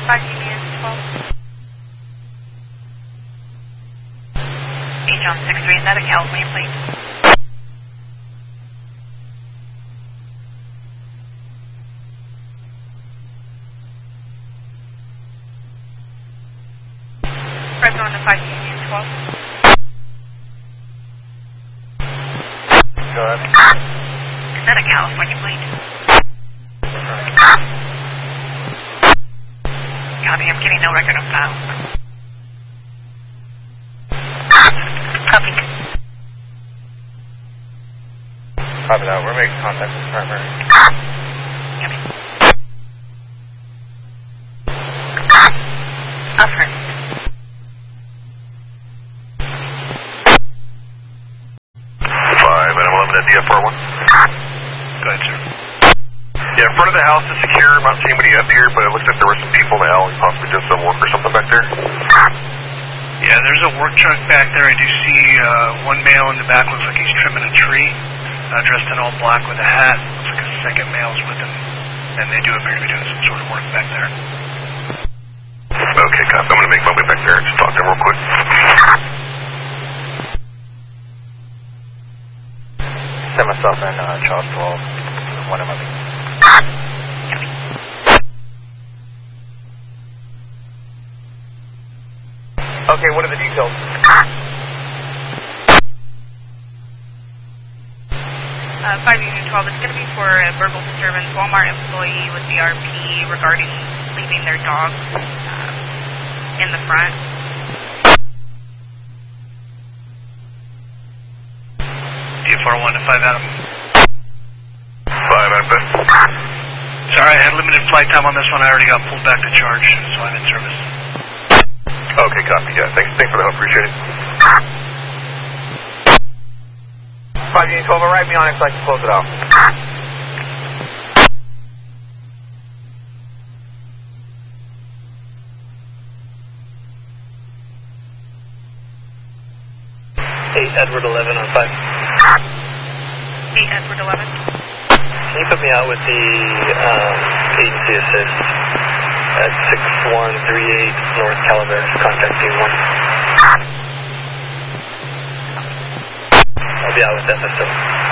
5 Union 12. Beach on 6-3, is that a California plate? Fresno on the 5 Union 12. Go ahead. Is that a California plate? Copy, I'm getting no record of file. Copy. Copy that. We're making contact with primary. Copy. Affirm. 5 and 11 at DF41. Go ahead, sir. Yeah, in front of the house is secure. I'm not seeing anybody up here, but it looks like there were some people in the alley, possibly just some work or something back there. Yeah, there's a work truck back there. I do see one male in the back. Looks like he's trimming a tree, dressed in all black with a hat. Looks like a second male's with him, and they do appear to be doing some sort of work back there. Okay, cop. I'm going to make my way back there and just talk to him real quick. Send myself in Charles 12. One of them. Okay, what are the details? 5 Union 12, it's going to be for a verbal disturbance. Walmart employee with BRP regarding leaving their dog in the front. DFR1 to 5 Adam. 5 Adam. Sorry, I had limited flight time on this one. I already got pulled back to charge, so I'm in service. Okay, copy. Yeah, thanks for the help. Appreciate it. 5 Union 12, right me on it so I can close it off. Edward 11 on 5. 8 Edward 11. Can you put me out with the agency assist at 6138 North Calaveras, contact team 1. I'll be out with FSO.